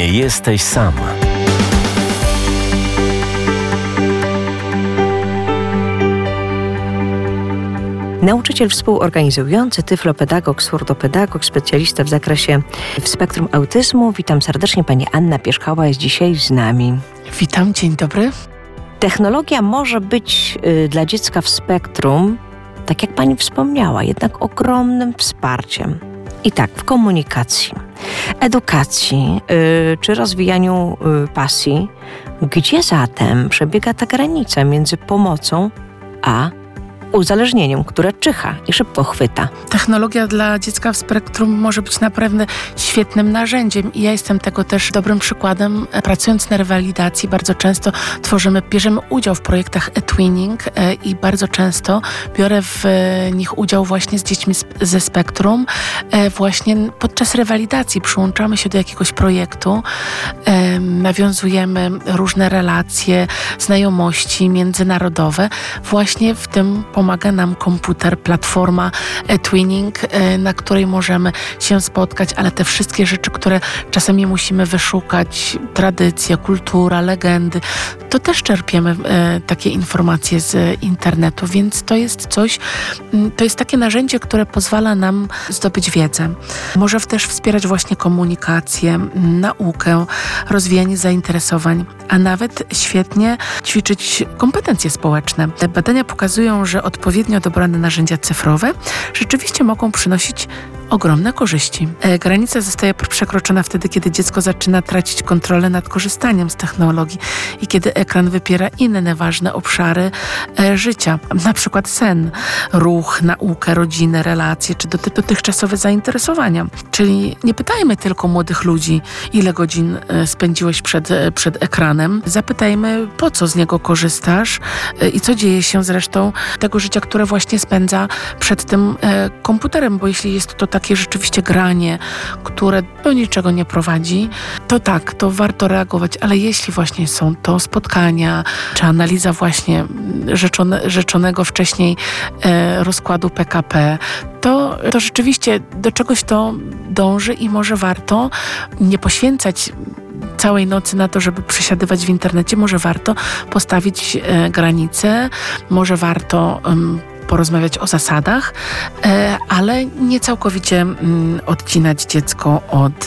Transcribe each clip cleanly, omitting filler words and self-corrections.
Nie jesteś sam. Nauczyciel współorganizujący, tyflopedagog, surdopedagog, specjalista w zakresie spektrum autyzmu. Witam serdecznie. Pani Anna Pierzchała jest dzisiaj z nami. Witam, dzień dobry. Technologia może być dla dziecka w spektrum, tak jak pani wspomniała, jednak ogromnym wsparciem. I tak, w komunikacji, edukacji czy rozwijaniu pasji. Gdzie zatem przebiega ta granica między pomocą a uzależnieniem, które czyha i szybko chwyta? Technologia dla dziecka w spektrum może być naprawdę świetnym narzędziem i ja jestem tego też dobrym przykładem. Pracując na rewalidacji bardzo często bierzemy udział w projektach e-twinning i bardzo często biorę w nich udział właśnie z dziećmi ze spektrum. Właśnie podczas rewalidacji przyłączamy się do jakiegoś projektu, nawiązujemy różne relacje, znajomości międzynarodowe. Właśnie w tym pomaga nam komputer, platforma e-twinning, na której możemy się spotkać, ale te wszystkie rzeczy, które czasami musimy wyszukać, tradycja, kultura, legendy, to też czerpiemy takie informacje z internetu, więc to jest takie narzędzie, które pozwala nam zdobyć wiedzę. Może też wspierać właśnie komunikację, naukę, rozwijanie zainteresowań, a nawet świetnie ćwiczyć kompetencje społeczne. Te badania pokazują, że odpowiednio dobrane narzędzia cyfrowe rzeczywiście mogą przynosić ogromne korzyści. Granica zostaje przekroczona wtedy, kiedy dziecko zaczyna tracić kontrolę nad korzystaniem z technologii i kiedy ekran wypiera inne ważne obszary życia, na przykład sen, ruch, naukę, rodzinę, relacje czy dotychczasowe zainteresowania. Czyli nie pytajmy tylko młodych ludzi, ile godzin spędziłeś przed ekranem. Zapytajmy, po co z niego korzystasz i co dzieje się z resztą tego życia, które właśnie spędza przed tym komputerem, bo jeśli jest to takie rzeczywiście granie, które do niczego nie prowadzi, to tak, to warto reagować, ale jeśli właśnie są to spotkania, czy analiza właśnie rzeczonego wcześniej rozkładu PKP, to rzeczywiście do czegoś to dąży i może warto nie poświęcać całej nocy na to, żeby przesiadywać w internecie, może warto postawić granice, może warto porozmawiać o zasadach, ale nie całkowicie odcinać dziecko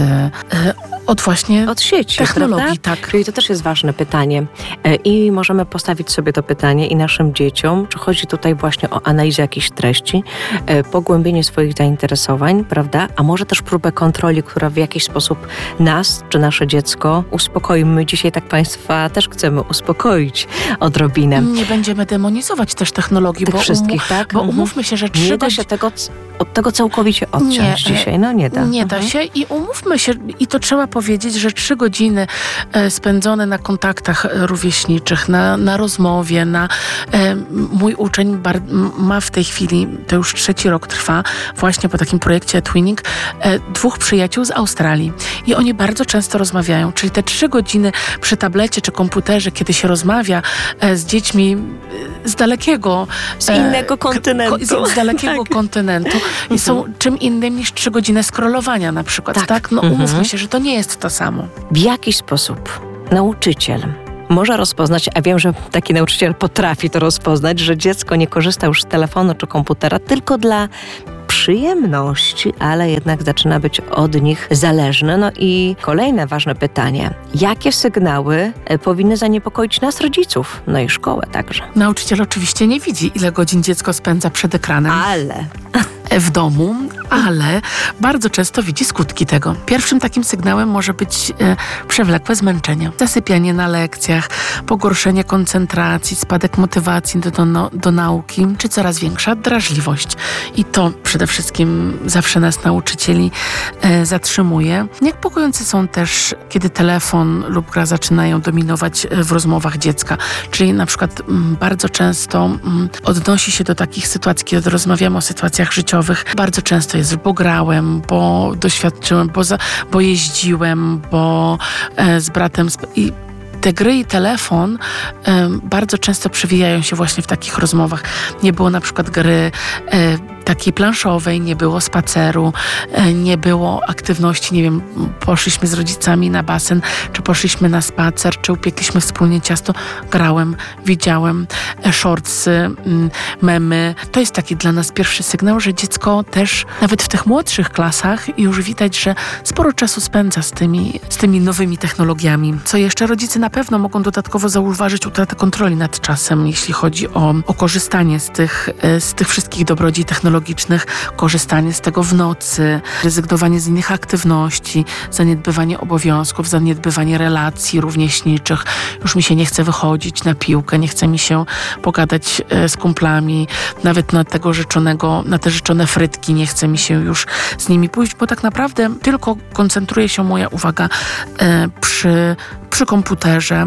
od sieci, technologii. Prawda? Tak. Czyli to też jest ważne pytanie. I możemy postawić sobie to pytanie i naszym dzieciom, czy chodzi tutaj właśnie o analizę jakichś treści, pogłębienie swoich zainteresowań, prawda? A może też próbę kontroli, która w jakiś sposób nas, czy nasze dziecko uspokoi. My dzisiaj tak Państwa też chcemy uspokoić odrobinę. Nie będziemy demonizować też technologii, Tych wszystkich, tak? Bo umówmy się, że nie da się od tego całkowicie odciąć dzisiaj. No nie da. Nie da się i umówmy się, i to trzeba powiedzieć, że 3 godziny spędzone na kontaktach rówieśniczych, na rozmowie, mój uczeń ma w tej chwili, to już 3. rok trwa, właśnie po takim projekcie e-twinning, 2 przyjaciół z Australii i oni bardzo często rozmawiają, czyli te 3 godziny przy tablecie czy komputerze, kiedy się rozmawia z dziećmi z dalekiego... Z innego kontynentu. Z dalekiego kontynentu i są czym innym niż 3 godziny scrollowania na przykład, tak? No umówmy się, że to nie jest to samo. W jaki sposób nauczyciel może rozpoznać, a wiem, że taki nauczyciel potrafi to rozpoznać, że dziecko nie korzysta już z telefonu czy komputera tylko dla przyjemności, ale jednak zaczyna być od nich zależne. No i kolejne ważne pytanie. Jakie sygnały powinny zaniepokoić nas, rodziców? No i szkołę także. Nauczyciel oczywiście nie widzi, ile godzin dziecko spędza przed ekranem. W domu, ale bardzo często widzi skutki tego. Pierwszym takim sygnałem może być przewlekłe zmęczenie, zasypianie na lekcjach, pogorszenie koncentracji, spadek motywacji do nauki, czy coraz większa drażliwość. I to przede wszystkim zawsze nas nauczycieli zatrzymuje. Niepokojące są też, kiedy telefon lub gra zaczynają dominować w rozmowach dziecka. Czyli na przykład bardzo często odnosi się do takich sytuacji, kiedy rozmawiamy o sytuacjach życiowych. Bardzo często jest, bo grałem, bo doświadczyłem, bo jeździłem, bo z bratem... I te gry i telefon bardzo często przewijają się właśnie w takich rozmowach. Nie było na przykład gry takiej planszowej, nie było spaceru, nie było aktywności, nie wiem, poszliśmy z rodzicami na basen, czy poszliśmy na spacer, czy upiekliśmy wspólnie ciasto, grałem, widziałem shortsy, memy. To jest taki dla nas pierwszy sygnał, że dziecko też, nawet w tych młodszych klasach, już widać, że sporo czasu spędza z tymi nowymi technologiami. Co jeszcze? Rodzice na pewno mogą dodatkowo zauważyć utratę kontroli nad czasem, jeśli chodzi o korzystanie z tych wszystkich dobrodziej technologicznych, korzystanie z tego w nocy, rezygnowanie z innych aktywności, zaniedbywanie obowiązków, zaniedbywanie relacji rówieśniczych. Już mi się nie chce wychodzić na piłkę, nie chce mi się pogadać z kumplami, nawet na te życzone frytki nie chce mi się już z nimi pójść, bo tak naprawdę tylko koncentruje się moja uwaga przy komputerze,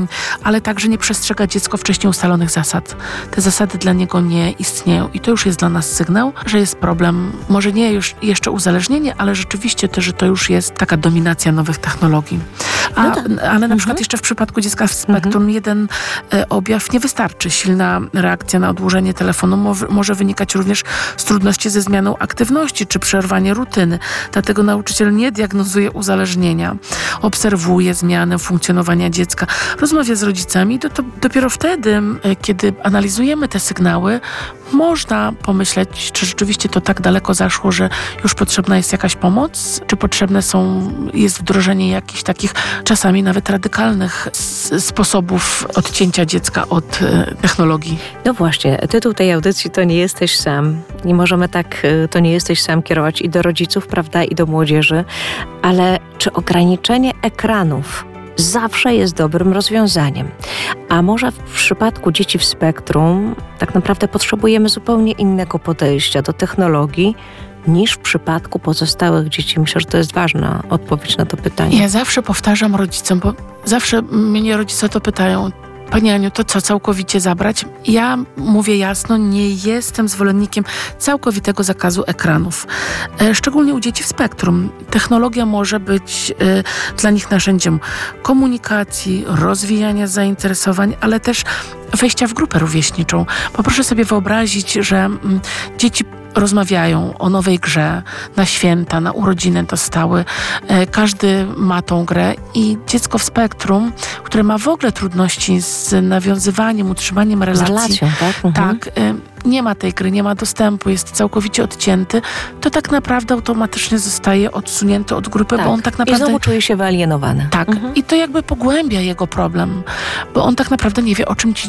ale także nie przestrzega dziecko wcześniej ustalonych zasad. Te zasady dla niego nie istnieją i to już jest dla nas sygnał, że jest problem. Może nie już jeszcze uzależnienie, ale rzeczywiście to, że to już jest taka dominacja nowych technologii. Ale na przykład jeszcze w przypadku dziecka w spektrum jeden objaw nie wystarczy. Silna reakcja na odłożenie telefonu może wynikać również z trudności ze zmianą aktywności czy przerwanie rutyny. Dlatego nauczyciel nie diagnozuje uzależnienia. Obserwuje zmianę funkcjonowania dziecka, rozmawia z rodzicami i dopiero wtedy, kiedy analizujemy te sygnały, można pomyśleć, czy rzeczywiście to tak daleko zaszło, że już potrzebna jest jakaś pomoc, czy potrzebne jest wdrożenie jakichś takich czasami nawet radykalnych sposobów odcięcia dziecka od technologii. No właśnie, tytuł tej audycji to nie jesteś sam. Nie możemy to nie jesteś sam kierować i do rodziców, prawda, i do młodzieży, ale czy ograniczenie ekranów zawsze jest dobrym rozwiązaniem? A może w przypadku dzieci w spektrum tak naprawdę potrzebujemy zupełnie innego podejścia do technologii niż w przypadku pozostałych dzieci? Myślę, że to jest ważna odpowiedź na to pytanie. Ja zawsze powtarzam rodzicom, bo zawsze mnie rodzice to pytają: Pani Aniu, to co, całkowicie zabrać? Ja mówię jasno, nie jestem zwolennikiem całkowitego zakazu ekranów. Szczególnie u dzieci w spektrum. Technologia może być dla nich narzędziem komunikacji, rozwijania zainteresowań, ale też wejścia w grupę rówieśniczą. Bo proszę sobie wyobrazić, że dzieci rozmawiają o nowej grze, na święta, na urodziny dostały. Każdy ma tą grę i dziecko w spektrum, które ma w ogóle trudności z nawiązywaniem, utrzymaniem relacji. Z relacją, tak? Tak. Nie ma tej gry, nie ma dostępu, jest całkowicie odcięty, to tak naprawdę automatycznie zostaje odsunięty od grupy, bo on tak naprawdę... I znowu czuje się wyalienowany. Tak. I to jakby pogłębia jego problem, bo on tak naprawdę nie wie, o czym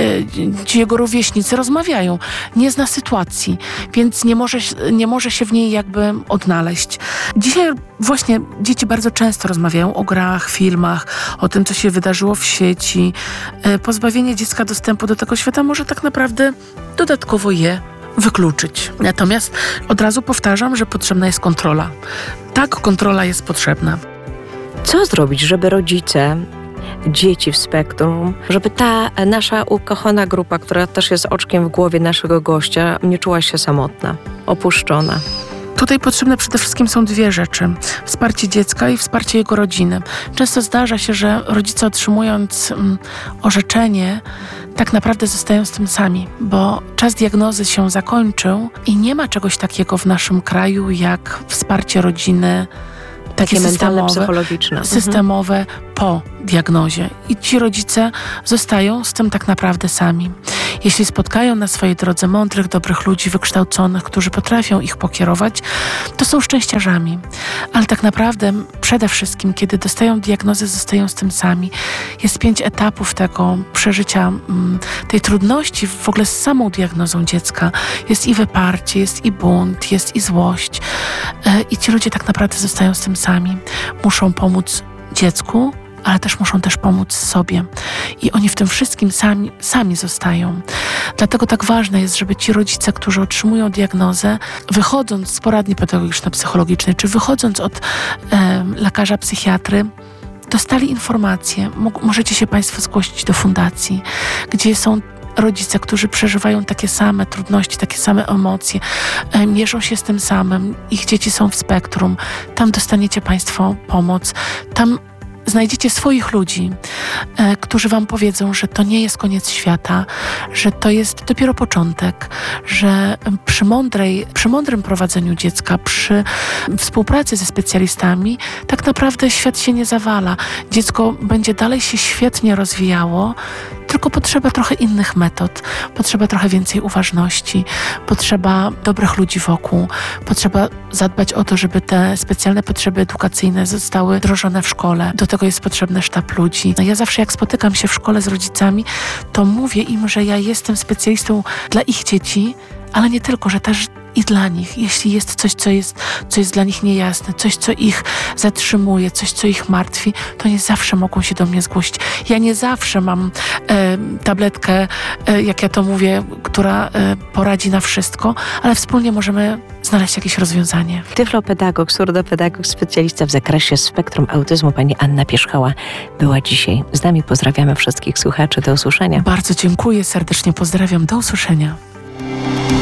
ci jego rówieśnicy rozmawiają. Nie zna sytuacji, więc nie może się w niej jakby odnaleźć. Dzisiaj właśnie dzieci bardzo często rozmawiają o grach, filmach, o tym, co się wydarzyło w sieci. Pozbawienie dziecka dostępu do tego świata może tak naprawdę dodatkowo je wykluczyć. Natomiast od razu powtarzam, że potrzebna jest kontrola. Tak, kontrola jest potrzebna. Co zrobić, żeby rodzice dzieci w spektrum, żeby ta nasza ukochana grupa, która też jest oczkiem w głowie naszego gościa, nie czuła się samotna, opuszczona? Tutaj potrzebne przede wszystkim są dwie rzeczy. Wsparcie dziecka i wsparcie jego rodziny. Często zdarza się, że rodzice otrzymując orzeczenie, tak naprawdę zostają z tym sami, bo czas diagnozy się zakończył i nie ma czegoś takiego w naszym kraju jak wsparcie rodziny, takie mentalne, psychologiczne. Systemowe po diagnozie. I ci rodzice zostają z tym tak naprawdę sami. Jeśli spotkają na swojej drodze mądrych, dobrych ludzi, wykształconych, którzy potrafią ich pokierować, to są szczęściarzami. Ale tak naprawdę przede wszystkim, kiedy dostają diagnozę, zostają z tym sami. Jest 5 etapów tego przeżycia, tej trudności w ogóle z samą diagnozą dziecka. Jest i wyparcie, jest i bunt, jest i złość. I ci ludzie tak naprawdę zostają z tym sami. Muszą pomóc dziecku, ale też muszą pomóc sobie. I oni w tym wszystkim sami zostają. Dlatego tak ważne jest, żeby ci rodzice, którzy otrzymują diagnozę, wychodząc z poradni pedagogiczno-psychologicznej, czy wychodząc od lekarza psychiatry, dostali informacje. Możecie się Państwo zgłosić do fundacji, gdzie są rodzice, którzy przeżywają takie same trudności, takie same emocje, mierzą się z tym samym. Ich dzieci są w spektrum. Tam dostaniecie Państwo pomoc. Tam znajdziecie swoich ludzi, którzy wam powiedzą, że to nie jest koniec świata, że to jest dopiero początek, że przy mądrym prowadzeniu dziecka, przy współpracy ze specjalistami, tak naprawdę świat się nie zawala. Dziecko będzie dalej się świetnie rozwijało, tylko potrzeba trochę innych metod, potrzeba trochę więcej uważności, potrzeba dobrych ludzi wokół, potrzeba zadbać o to, żeby te specjalne potrzeby edukacyjne zostały wdrożone w szkole. Do tego jest potrzebny sztab ludzi. Ja zawsze jak spotykam się w szkole z rodzicami, to mówię im, że ja jestem specjalistą dla ich dzieci, ale nie tylko, że też i dla nich. Jeśli jest coś, co jest dla nich niejasne, coś, co ich zatrzymuje, coś, co ich martwi, to nie zawsze mogą się do mnie zgłosić. Ja nie zawsze mam tabletkę, jak ja to mówię, która poradzi na wszystko, ale wspólnie możemy znaleźć jakieś rozwiązanie. Tyflopedagog, surdopedagog, specjalista w zakresie spektrum autyzmu, pani Anna Pierzchała była dzisiaj z nami. Pozdrawiamy wszystkich słuchaczy. Do usłyszenia. Bardzo dziękuję, serdecznie pozdrawiam. Do usłyszenia.